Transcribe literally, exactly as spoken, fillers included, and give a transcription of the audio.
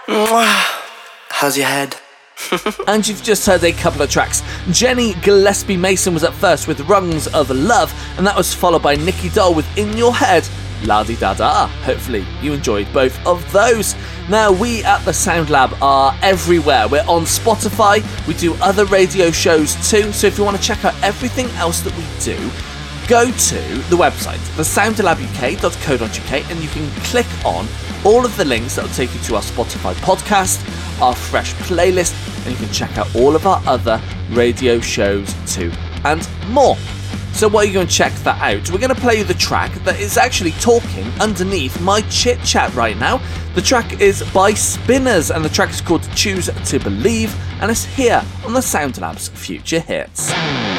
How's your head? And you've just heard a couple of tracks. Jenny Gillespie Mason was at first with Rungs of Love, and that was followed by Nicky Doll with In Your Head, La-di-da-da. Hopefully you enjoyed both of those. Now, we at the Sound Lab are everywhere. We're on Spotify, we do other radio shows too, so if you want to check out everything else that we do, go to the website, the sound lab u k dot co dot u k, and you can click on all of the links that will take you to our Spotify podcast, our fresh playlist, and you can check out all of our other radio shows too, and more. So while you're going to check that out, we're going to play you the track that is actually talking underneath my chit chat right now. The track is by Spinners, and the track is called Choose to Believe, and it's here on the Sound Lab's Future Hits.